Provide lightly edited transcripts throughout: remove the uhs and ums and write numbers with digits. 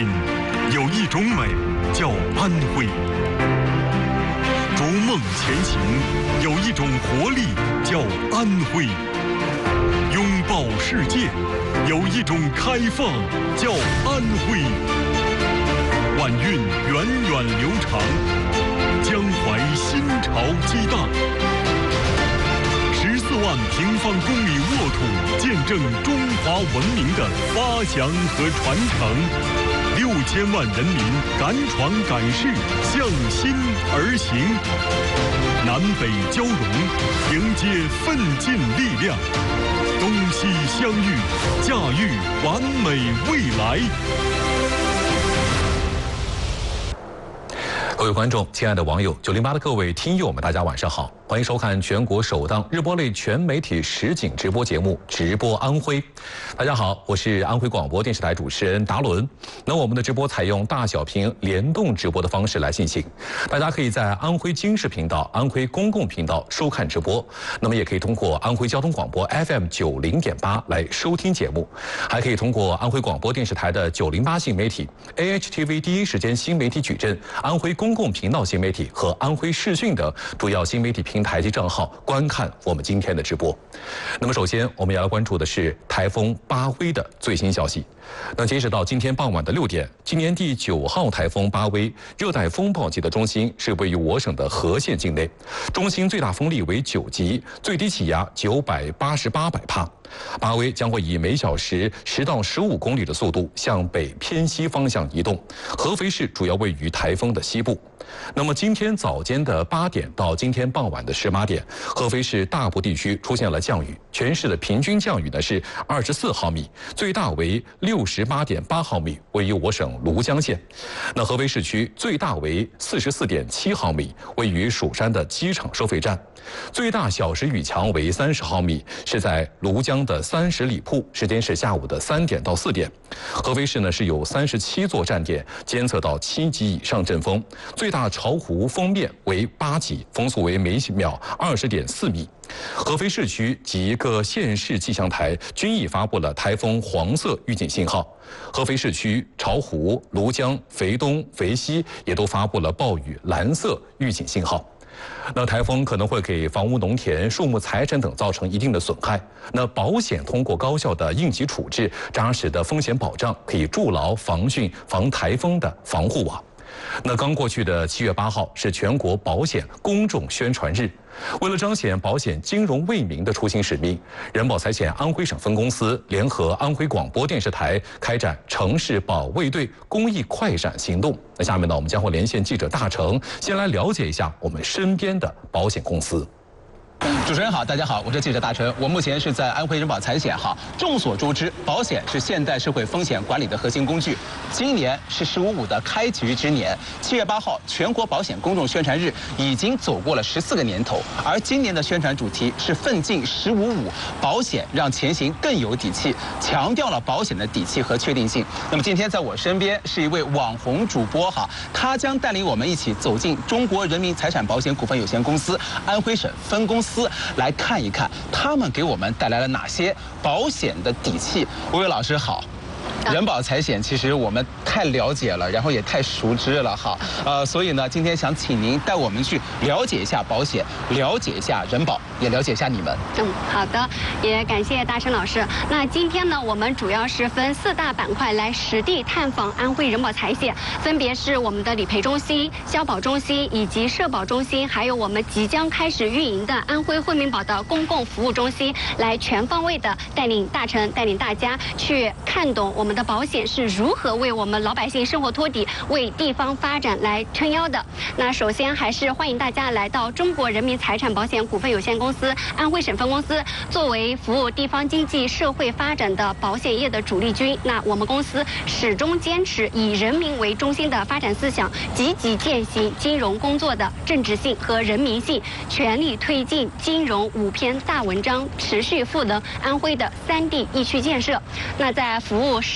品，有一种美叫安徽；逐梦前行，有一种活力叫安徽；拥抱世界，有一种开放叫安徽。晚运源远流长，江淮新潮激荡。14万平方公里沃土，见证中华文明的发祥和传承。6000万人民敢闯敢试，向心而行。南北交融，迎接奋进力量。东西相遇，驾驭完美未来。 各位观众，亲爱的网友，908的各位听友们，大家晚上好，欢迎收看全国首档日播类全媒体实景直播节目《直播安徽》。大家好，我是安徽广播电视台主持人达伦。那我们的直播采用大小屏联动直播的方式来进行，大家可以在安徽经视频道、安徽公共频道收看直播，那么也可以通过安徽交通广播 FM 90.8来收听节目，还可以通过安徽广播电视台的908新媒体、AHTV 第一时间新媒体矩阵、安徽公共频道新媒体和安徽视讯等主要新媒体平台及账号观看我们今天的直播。那么首先我们要来关注的是台风巴威的最新消息。那截止到今天傍晚的6点，今年第9号台风巴威热带风暴级的中心是位于我省的和县境内，中心最大风力为9级，最低气压988百帕。巴威将会以每小时10到15公里的速度向北偏西方向移动，合肥市主要位于台风的西部。那么今天早间的8点到今天傍晚的18点，合肥市大部地区出现了降雨，全市的平均降雨呢是24毫米，最大为68.8毫米，位于我省庐江县。那合肥市区最大为44.7毫米，位于蜀山的机场收费站。最大小时雨强为30毫米，是在庐江的30里铺，时间是下午的3点到4点。合肥市呢是有37座站点监测到7级以上阵风，最大巢湖风面为8级，风速为每秒20.4米。合肥市区及各县市气象台均已发布了台风黄色预警信号，合肥市区、巢湖、庐江、肥东、肥西也都发布了暴雨蓝色预警信号。那台风可能会给房屋、农田、树木、财产等造成一定的损害。那保险通过高效的应急处置、扎实的风险保障，可以筑牢防汛、防台风的防护网。那刚过去的7月8号是全国保险公众宣传日。为了彰显保险金融为民的初心使命，人保财险安徽省分公司联合安徽广播电视台开展城市保卫队公益快闪行动。那下面呢，我们将会连线记者大成，先来了解一下我们身边的保险公司。 主持人好，大家好，我是记者大成。我目前是在安徽人保财险哈。众所周知，保险是现代社会风险管理的核心工具。今年是“15+5”的开局之年，7月8号全国保险公众宣传日已经走过了14个年头，而今年的宣传主题是奋进15+5，保险让前行更有底气，强调了保险的底气和确定性。那么今天在我身边是一位网红主播哈，他将带领我们一起走进中国人民财产保险股份有限公司安徽省分公司。来看一看他们给我们带来了哪些保险的底气。吴伟老师好。人保财险其实我们太了解了，然后也太熟知了哈，所以呢，今天想请您带我们去了解一下保险，了解一下人保，也了解一下你们。 好的，也感谢大成老师。那今天呢，我们主要是分4大板块来实地探访安徽人保财险，分别是我们的理赔中心、消保中心以及社保中心，还有我们即将开始运营的安徽惠民保的公共服务中心，来全方位的带领大成、带领大家去看懂我们的保险是如何为我们老百姓生活托底、为地方发展来撑腰的。那首先还是欢迎大家来到中国人民财产保险股份有限公司安徽省分公司，作为服务地方经济社会发展的保险业的主力军。那我们公司始终坚持以人民为中心的发展思想，积极践行金融工作的政治性和人民性，全力推进金融5篇大文章，持续赋能安徽的3地疫区建设。那在服务10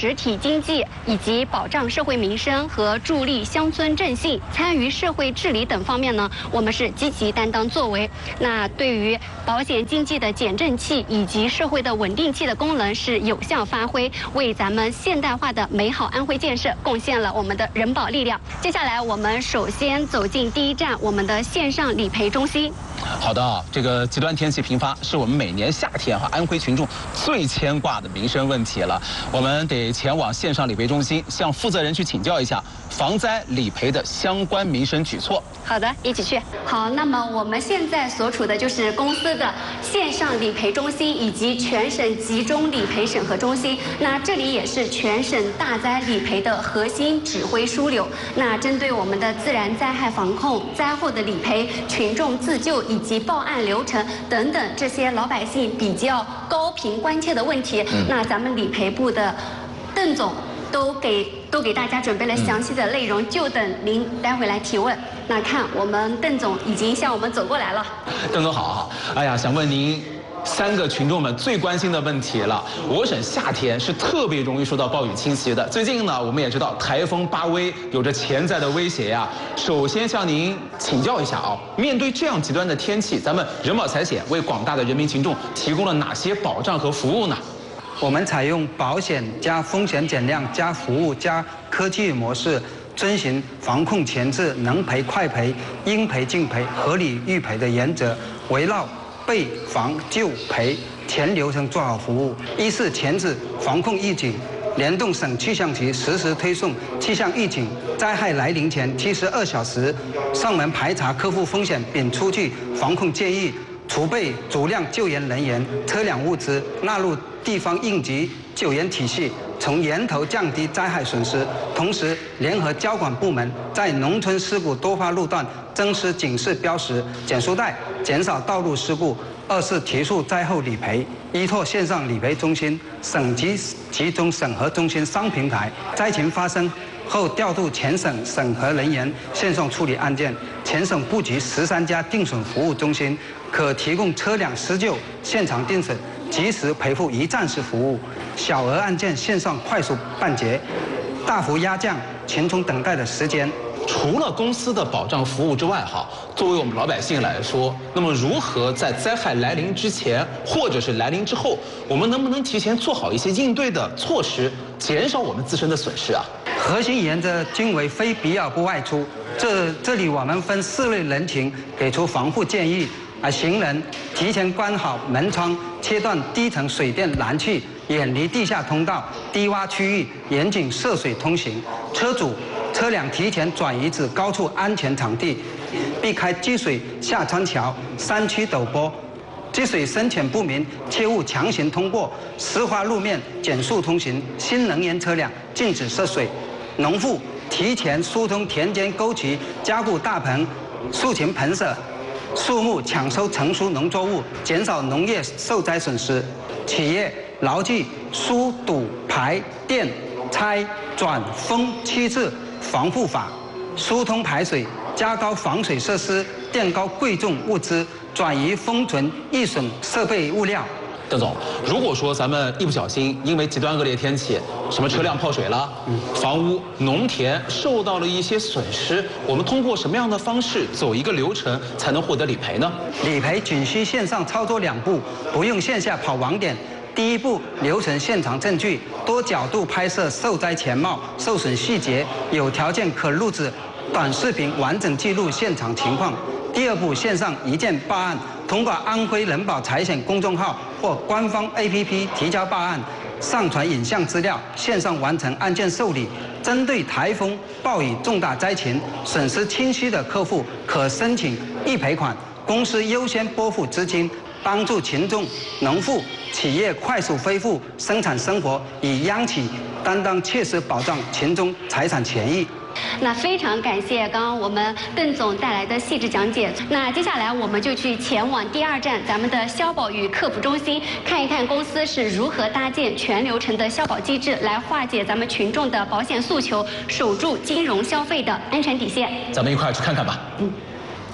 实体经济，以及保障社会民生和助力乡村振兴、参与社会治理等方面呢，我们是积极担当作为。那对于保险经济的减震器以及社会的稳定器的功能是有效发挥，为咱们现代化的美好安徽建设贡献了我们的人保力量。接下来，我们首先走进第一站，我们的线上理赔中心。 好的，这个极端天气频发是我们每年夏天安徽群众最牵挂的民生问题了。我们得前往线上理赔中心，向负责人去请教一下防灾理赔的相关民生举措。 好的，一起去。好，那么我们现在所处的就是公司的线上理赔中心以及全省集中理赔审核中心。那这里也是全省大灾理赔的核心指挥枢纽。那针对我们的自然灾害防控、灾后的理赔、群众自救以及报案流程等等这些老百姓比较高频关切的问题，那咱们理赔部的邓总都给大家准备了详细的内容，就等您待会来提问。那看我们邓总已经向我们走过来了。 邓总好，哎呀，想问您3个群众们最关心的问题了。我省夏天是特别容易受到暴雨侵袭的。最近呢，我们也知道台风巴威有着潜在的威胁呀。首先向您请教一下面对这样极端的天气，咱们人保财险为广大的人民群众提供了哪些保障和服务呢？ 我们采用保险加风险减量加服务加科技模式，遵循防控前置、能赔快赔、应赔尽赔、合理预赔的原则，围绕备防救赔全流程做好服务。一是前置防控预警，联动省气象局实时推送气象预警，灾害来临前72小时上门排查客户风险，并出具防控建议，储备足量救援人员、车辆物资，纳入地方应急救援体系，从源头降低灾害损失。同时，联合交管部门在农村事故多发路段增施警示标识、减速带，减少道路事故。2是提速灾后理赔，依托线上理赔中心、省级集中审核中心3平台，灾情发生后调度全省审核人员线上处理案件。全省布局13家定损服务中心，可提供车辆施救、现场定损、及时赔付一站式服务，小额案件线上快速办结，大幅压降群众等待的时间。 除了公司的保障服务之外，作为我们老百姓来说，那么如何在灾害来临之前或者是来临之后，我们能不能提前做好一些应对的措施，减少我们自身的损失啊？ 核心原则均为非必要不外出。这里我们分4类人群给出防护建议。行人提前关好门窗，切断低层水电燃气，远离地下通道、低洼区域，严禁涉水通行。车主车辆提前转移至高处安全场地，避开积水下穿桥、山区陡坡。积水深浅不明，切勿强行通过。湿滑路面减速通行。新能源车辆禁止涉水。农户提前疏通田间沟渠，加固大棚、竖琴盆舍。树木抢收成熟农作物，减少农业受灾损失。企业牢记疏堵排电拆转封7次防护法，疏通排水，加高防水设施，垫高贵重物资，转移封存易损设备物料。 邓总，如果说咱们一不小心因为极端恶劣天气，什么车辆泡水了，房屋、农田受到了一些损失，我们通过什么样的方式走一个流程才能获得理赔呢？ 理赔仅需线上操作2步，不用线下跑网点。第1步，留存现场证据，多角度拍摄受灾全貌、受损细节，有条件可录制短视频完整记录现场情况。第2步，线上一键报案，通过安徽人保财险公众号或官方 APP 提交报案，上传影像资料，线上完成案件受理。针对台风、暴雨重大灾情损失清晰的客户，可申请预赔款，公司优先拨付资金，帮助群众、农户、企业快速恢复生产生活，以央企担当切实保障群众财产权益。 那非常感谢刚刚我们邓总带来的细致讲解。那接下来我们就去前往第2站，咱们的消保与客服中心，看一看公司是如何搭建全流程的消保机制，来化解咱们群众的保险诉求，守住金融消费的安全底线。 咱们一块儿去看看吧。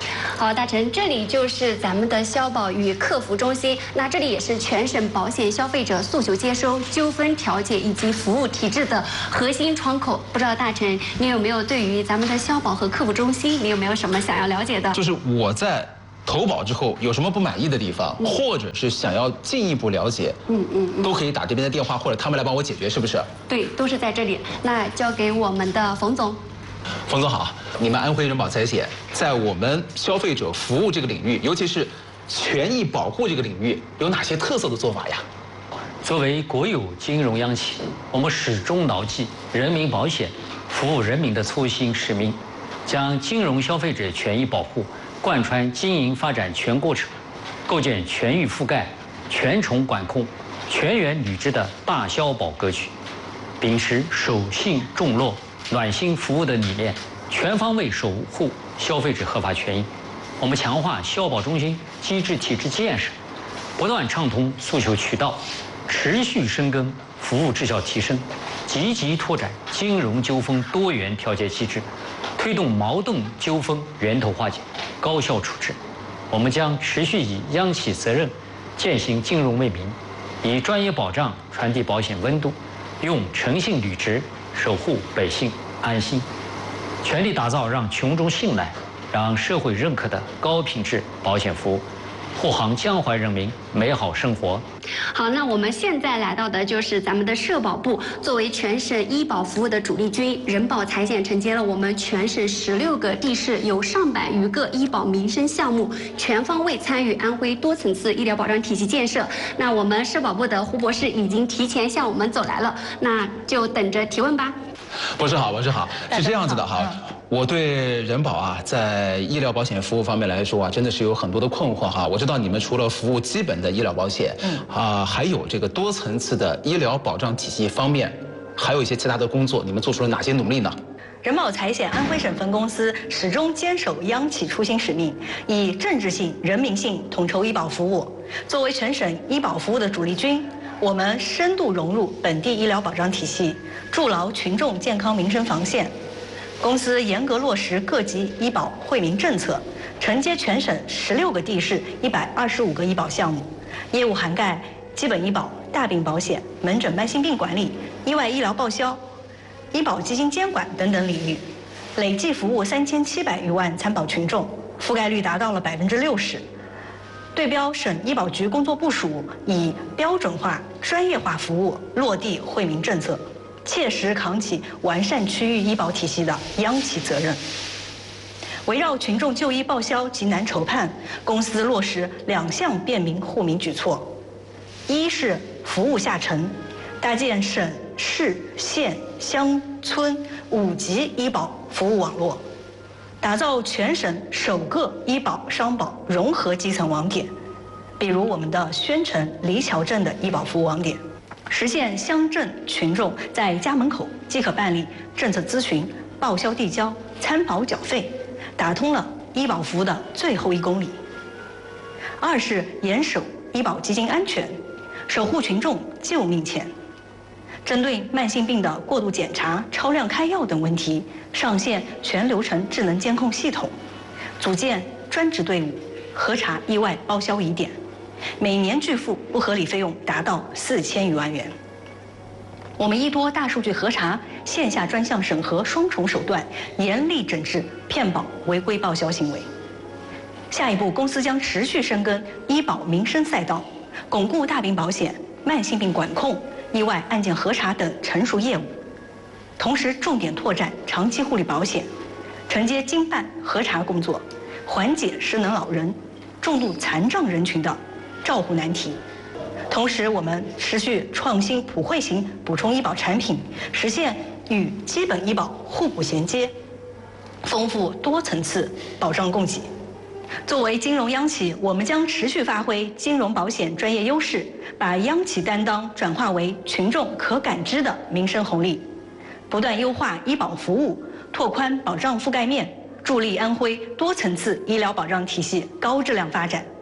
好，大成，这里就是咱们的消保与客服中心，那这里也是全省保险消费者诉求接收、纠纷调解以及服务体制的核心窗口。不知道大成，你有没有对于咱们的消保和客服中心，你有没有什么想要了解的？ 就是我在投保之后有什么不满意的地方，或者是想要进一步了解，都可以打这边的电话，或者他们来帮我解决，是不是？ 对，都是在这里。那交给我们的冯总。 冯总好，你们安徽人保财险在我们消费者服务这个领域，尤其是权益保护这个领域，有哪些特色的做法呀？ 作为国有金融央企，我们始终牢记人民保险服务人民的初心使命，将金融消费者权益保护贯穿经营发展全过程，构建全域覆盖、全程管控、全员履职的大消保格局，秉持守信重诺、暖心服务的理念，全方位守护消费者合法权益。我们强化消保中心机制体制建设，不断畅通诉求渠道，持续深耕服务质效提升，积极拓展金融纠纷多元调解机制，推动矛盾纠纷源头化解、高效处置。我们将持续以央企责任践行金融为民，以专业保障传递保险温度，用诚信履职守护百姓安心，全力打造让群众信赖、让社会认可的高品质保险服务，护航江淮人民美好生活。 好，那我们现在来到的就是咱们的社保部，作为全省医保服务的主力军，人保财险承接了我们全省16个地市，有上百余个医保民生项目，全方位参与安徽多层次医疗保障体系建设。那我们社保部的胡博士已经提前向我们走来了，那就等着提问吧。 博士好，博士好，是这样子的哈。我对人保啊，在医疗保险服务方面来说啊，真的是有很多的困惑哈。我知道你们除了服务基本的医疗保险，还有这个多层次的医疗保障体系方面，还有一些其他的工作，你们做出了哪些努力呢？ 人保财险安徽省分公司始终坚守央企初心使命，以政治性、人民性统筹医保服务。作为全省医保服务的主力军，我们深度融入本地医疗保障体系，筑牢群众健康民生防线。公司严格落实各级医保惠民政策，承接全省16个地市125个医保项目，业务涵盖基本医保、大病保险、门诊慢性病管理、意外医疗报销、医保基金监管等等领域，累计服务3700余万参保群众，覆盖率达到了60%。对标省医保局工作部署，以标准化、专业化服务落地惠民政策，切实扛起完善区域医保体系的央企责任。围绕群众就医报销急难筹判，公司落实2项便民护民举措：一是服务下沉，搭建省、市、县、乡村5级医保服务网络，打造全省首个医保商保融合基层网点，比如我们的宣城、黎桥镇的医保服务网点，实现乡镇群众在家门口即可办理政策咨询、报销递交、参保缴费，打通了医保服务的最后1公里。二是严守医保基金安全，守护群众救命钱。针对慢性病的过度检查、超量开药等问题，上线全流程智能监控系统，组建专职队伍，核查意外报销疑点，每年拒付不合理费用达到4000余万元。我们依托大数据核查、线下专项审核双重手段，严厉整治骗保违规报销行为。下一步，公司将持续深耕医保民生赛道，巩固大病保险、慢性病管控、意外案件核查等成熟业务，同时重点拓展长期护理保险，承接经办核查工作，缓解失能老人、重度残障人群的照护难题。同时，我们持续创新普惠型补充医保产品，实现与基本医保互补衔接，丰富多层次保障供给。作为金融央企，我们将持续发挥金融保险专业优势，把央企担当转化为群众可感知的民生红利，不断优化医保服务，拓宽保障覆盖面，助力安徽多层次医疗保障体系高质量发展。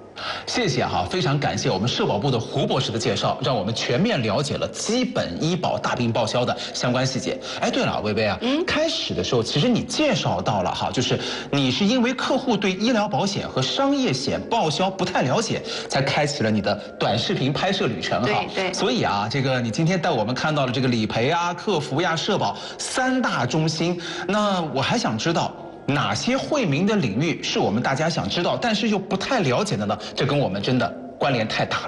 谢谢哈，非常感谢我们社保部的胡博士的介绍，让我们全面了解了基本医保大病报销的相关细节。哎，对了，薇薇啊，开始的时候其实你介绍到了哈，就是你是因为客户对医疗保险和商业险报销不太了解，才开启了你的短视频拍摄旅程哈。 对。 所以啊，这个你今天带我们看到了这个理赔啊、客服呀、社保3大中心，那我还想知道。哪些惠民的领域是我们大家想知道，但是又不太了解的呢？这跟我们真的关联太大了。